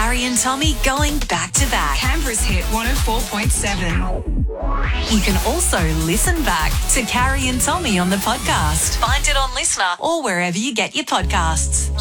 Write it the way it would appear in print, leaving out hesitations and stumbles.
Carrie and Tommy going back to back. Canberra's hit 104.7. You can also listen back to Carrie and Tommy on the podcast. Find it on Listener or wherever you get your podcasts.